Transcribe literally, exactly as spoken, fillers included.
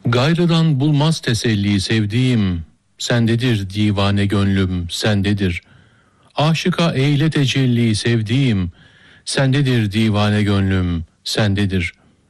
Gayrıdan bulmaz teselli sevdiğim, sendedir divane gönlüm, sendedir. Aşıka eyle tecelli sevdiğim, sendedir divane gönlüm, sendedir.